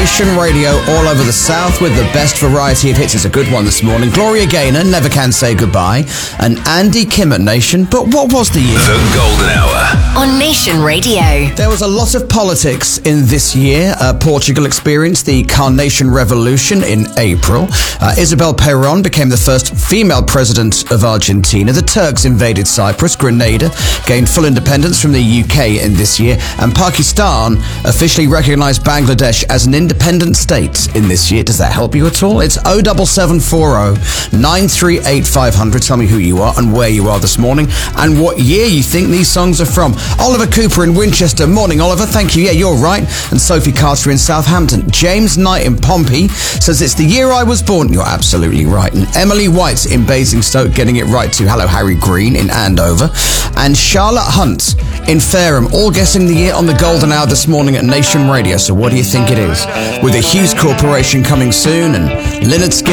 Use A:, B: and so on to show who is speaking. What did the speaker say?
A: Nation Radio all over the South with the best variety of hits. It's a good one this morning. Gloria Gaynor, Never Can Say Goodbye, and Andy Kim at Nation. But what was the year?
B: The Golden Hour.
C: On Nation Radio.
A: There was a lot of politics in this year. Portugal experienced the Carnation Revolution in April. Isabel Perón became the first female president of Argentina. The Turks invaded Cyprus. Grenada gained full independence from the UK in this year. And Pakistan officially recognised Bangladesh as an independent state in this year. Does that help you at all? It's 07740 938 500. Tell me who you are and where you are this morning and what year you think these songs are from. Oliver Cooper in Winchester. Morning, Oliver. Thank you. Yeah, you're right. And Sophie Carter in Southampton. James Knight in Pompey says it's the year I was born. You're absolutely right. And Emily White's in Basingstoke getting it right too. Hello, Harry Green in Andover. And Charlotte Hunt in Fareham, all guessing the year on the Golden Hour this morning at Nation Radio. So what do you think it is? With a Hughes Corporation coming soon and Lynyrd Skynyrd